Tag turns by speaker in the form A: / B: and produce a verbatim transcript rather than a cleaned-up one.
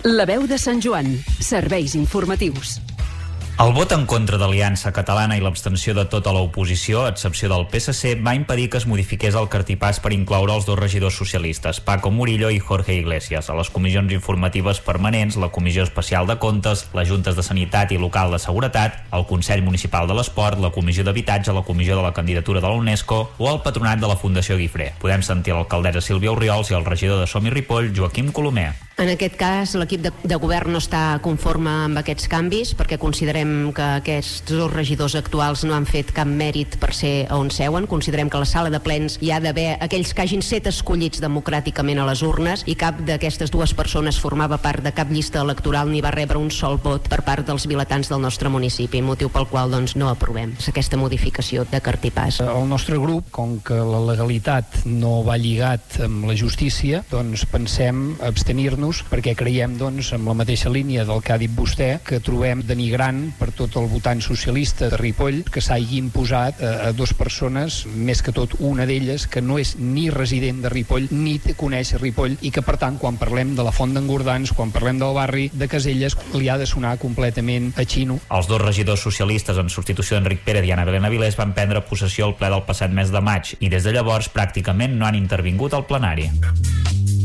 A: La veu de Sant Joan. Serveis informatius.
B: El vot en contra d'Aliança Catalana i l'abstenció de tota l'oposició, a excepció del P S C, va impedir que es modifiqués el cartipàs per incloure els dos regidors socialistes, Paco Murillo i Jorge Iglesias, a les comissions informatives permanents, la Comissió Especial de Comptes, les Juntes de Sanitat i Local de Seguretat, el Consell Municipal de l'Esport, la Comissió d'Habitatge, la Comissió de la Candidatura de la UNESCO o el Patronat de la Fundació Guifré. Podem sentir l'alcaldessa Sílvia Orriols i el regidor de Som i Ripoll, Joaquim Colomer.
C: En aquest cas, l'equip de, de govern no està conforme amb aquests canvis perquè considerem que aquests dos regidors actuals no han fet cap mèrit per ser on seuen. Considerem que a la sala de plens hi ha d'haver aquells que hagin set escollits democràticament a les urnes i cap d'aquestes dues persones formava part de cap llista electoral ni va rebre un sol vot per part dels vilatans del nostre municipi, motiu pel qual doncs, no aprovem aquesta modificació de cartipàs.
D: El nostre grup, com que la legalitat no va lligat amb la justícia, doncs pensem abstenir-nos perquè creiem, doncs, amb la mateixa línia del que ha dit vostè, que trobem denigrant per tot el votant socialista de Ripoll que s'hagi imposat a, a dues persones, més que tot una d'elles que no és ni resident de Ripoll ni coneix Ripoll i que, per tant, quan parlem de la Font d'en Gordans, quan parlem del barri de Caselles, li ha de sonar completament a xino.
B: Els dos regidors socialistes en substitució d'Enric Pérez i Anna Belén Avilés van prendre possessió al ple del passat mes de maig i des de llavors pràcticament no han intervingut al plenari.